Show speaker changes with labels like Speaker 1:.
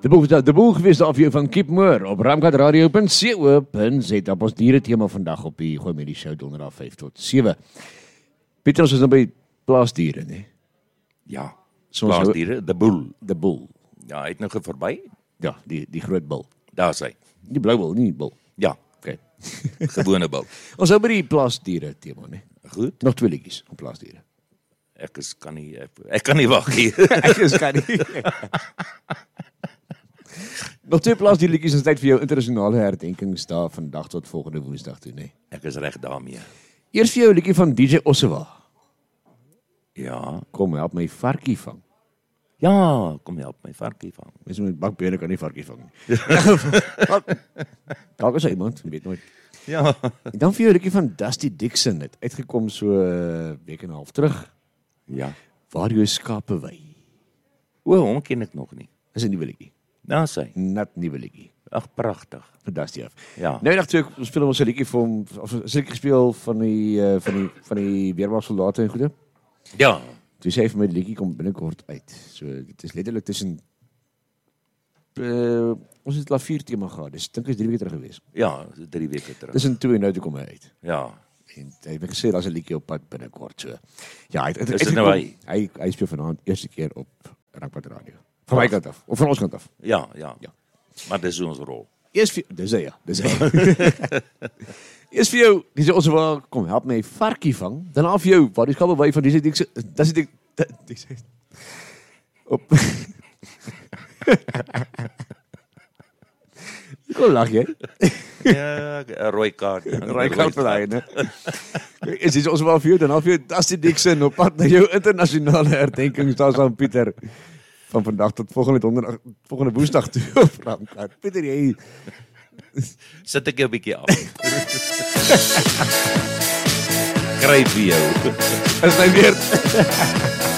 Speaker 1: De boel gewees daar vir jou van Keepmoor op ramkatradio.co.za op ons diere tema vandag op die Gooi met die show donderdag 5 tot 7. Pieter, ons is nou by plaasdiere, ne?
Speaker 2: Ja,
Speaker 1: Soms
Speaker 2: plaasdiere, de boel.
Speaker 1: De boel.
Speaker 2: Ja, hy het nou verby.
Speaker 1: Ja, die groot bul.
Speaker 2: Daar is hy.
Speaker 1: Die blou bul, nie die bul.
Speaker 2: Ja,
Speaker 1: Okay.
Speaker 2: gewone bul.
Speaker 1: Ons hou by die plaasdiere tema, ne?
Speaker 2: Goed,
Speaker 1: Nog 2 liedjies op plaasdiere.
Speaker 2: ek kan nie wag hier.
Speaker 1: Ek is kan nie. Nog 2 plaasdiere liedjies is tyd vir jou internasionale herdenkingsdag vandag tot volgende Woensdag toe, ne?
Speaker 2: Ek is reg daarmee.
Speaker 1: Eers vir jou 'n liedjie van DJ Ossewa.
Speaker 2: Ja,
Speaker 1: Kom, help my varkie vang.
Speaker 2: ja, kom help my varkie vang.
Speaker 1: Mens met bakbene kan nie varkie vang nie. Dalk is iemand, jy weet nooit.
Speaker 2: Ja.
Speaker 1: En dan vir jou 'n liedjie van Dusty Dixon, het uitgekom so 'n week en 'n half terug.
Speaker 2: Ja.
Speaker 1: Waar jou skape wy.
Speaker 2: O, hom ken ek nog nie.
Speaker 1: Is 'n nuwe liedjie.
Speaker 2: Daar is hy.
Speaker 1: Net nuwe liedjie.
Speaker 2: Ag, pragtig.
Speaker 1: Vir Dusty af.
Speaker 2: Ja.
Speaker 1: Nou dag toe speel ons 'n liedjie vir hom, of 'n liedjie gespeel van die weermagsoldate en goede.
Speaker 2: Ja.
Speaker 1: Toe sê hy vir my die liedjie kom binnekort uit. So dit is letterlik tussen ons het klavier tema gehad. Dis dink is 3 weke terug gewees.
Speaker 2: Ja, 3 weke terug.
Speaker 1: Tussen 2 en nou toe kom hy uit.
Speaker 2: Ja.
Speaker 1: En hy het my gesê daar's 'n liedjie op pad binnekort so. Ja, hy
Speaker 2: Is dit nou
Speaker 1: hy speel vanaand eerste keer op Rankpad Radio. Van my kant af, of van ons kant af.
Speaker 2: Ja.
Speaker 1: Ja.
Speaker 2: Maar dis ons rol.
Speaker 1: Eers vir dis hy. Eers vir jou, dis ons wil kom help my varkie vang. Dan af jou, waar die skape wy van dis dis op. Kom lag jy.
Speaker 2: Ja, 'n rooi kaart.
Speaker 1: Rooi kaart vir daai, né? Is dit ons wel vir jou dan af jou Dusty Dixon op pad na jou internasionale herdenkingsdag aan Pieter. Van vandag tot volgende Woensdag toe op Ramkat. Pieter, jy
Speaker 2: Sit ek jou 'n bietjie af. Kryp vir jou.
Speaker 1: is my weer.